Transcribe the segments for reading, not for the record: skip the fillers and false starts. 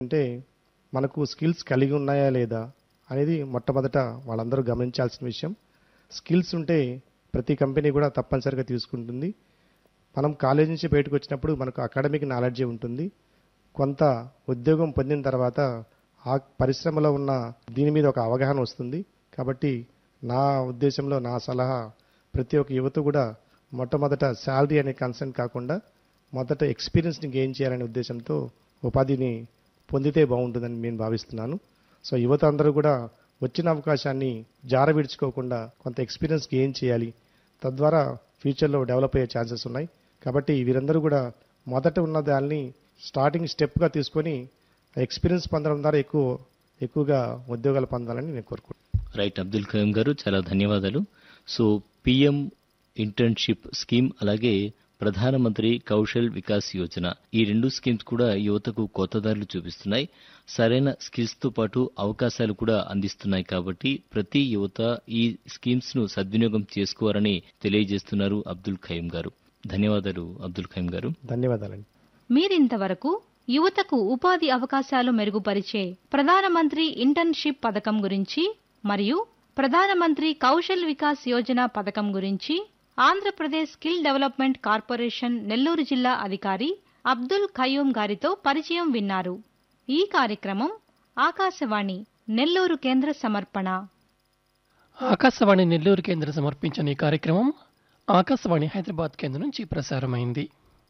అంటే మనకు స్కిల్స్ కలిగి ఉన్నాయా లేదా అనేది మొట్టమొదట వాళ్ళందరూ గమనించాల్సిన విషయం. స్కిల్స్ ఉంటే ప్రతి కంపెనీ కూడా తప్పనిసరిగా తీసుకుంటుంది. మనం కాలేజ్ నుంచి బయటకు వచ్చినప్పుడు మనకు అకాడమిక్ నాలెడ్జే ఉంటుంది. కొంత ఉద్యోగం పొందిన తర్వాత ఆ పరిశ్రమలో ఉన్న దీని మీద ఒక అవగాహన వస్తుంది. కాబట్టి నా ఉద్దేశంలో నా సలహా ప్రతి ఒక్క యువత కూడా మొట్టమొదట శాలరీ అనే కన్సర్న్ కాకుండా మొదట ఎక్స్పీరియన్స్ని గెయిన్ చేయాలనే ఉద్దేశంతో ఉపాధిని పొందితే బాగుంటుందని నేను భావిస్తున్నాను. సో యువత అందరూ కూడా వచ్చిన అవకాశాన్ని జారవిడుచుకోకుండా కొంత ఎక్స్పీరియన్స్ గెయిన్ చేయాలి. తద్వారా ఫ్యూచర్లో డెవలప్ అయ్యే ఛాన్సెస్ ఉన్నాయి. కాబట్టి వీరందరూ కూడా మొదట ఉన్న దాన్ని స్టార్టింగ్ స్టెప్గా తీసుకొని ఎక్స్పీరియన్స్ పొందడం ద్వారా ఎక్కువగా ఉద్యోగాలు పొందాలని నేను కోరుకుంటున్నాను. రైట్ అబ్దుల్ ఖయూం గారు, చాలా ధన్యవాదాలు. సో పిఎం ఇంటర్న్షిప్ స్కీమ్ అలాగే ప్రధానమంత్రి కౌశల్ వికాస్ యోజన, ఈ రెండు స్కీమ్స్ కూడా యువతకు కొత్త దారులు చూపిస్తున్నాయి. సరైన స్కిల్స్ తో పాటు అవకాశాలు కూడా అందిస్తున్నాయి. కాబట్టి ప్రతి యువత ఈ స్కీమ్స్ ను సద్వినియోగం చేసుకోవాలని తెలియజేస్తున్నారు అబ్దుల్ ఖయూం గారు. ధన్యవాదాలు అబ్దుల్ ఖయూం గారు. ధన్యవాదాలండి. మీరింతవరకు యువతకు ఉపాధి అవకాశాలు మెరుగుపరిచే ప్రధానమంత్రి ఇంటర్న్షిప్ పథకం గురించి మరియు ప్రధానమంత్రి కౌశల్ వికాస్ యోజన పథకం గురించి Andhra Pradesh skill development corporation Nellore జిల్లా అధికారి అబ్దుల్ ఖయూం గారితో పరిచయం విన్నారు. ఈ కార్యక్రమం ఆకాశవాణి నెల్లూరు కేంద్ర సమర్పణ. ఆకాశవాణి నెల్లూరు కేంద్ర సమర్పించిన ఈ కార్యక్రమం ఆకాశవాణి హైదరాబాద్ కేంద్రం నుంచి ప్రసారమైంది.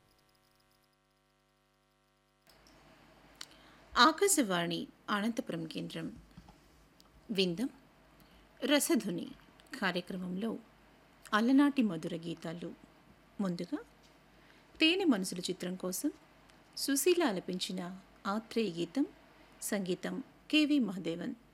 ఆకాశవాణి అనంతపురం కేంద్రం. విందం రసధుని కార్యక్రమంలో అలనాటి మధుర గీతాలు. ముందుగా తేనె మనసుల చిత్రం కోసం సుశీల ఆలపించిన ఆత్రేయ గీతం, సంగీతం కెవి మహదేవన్.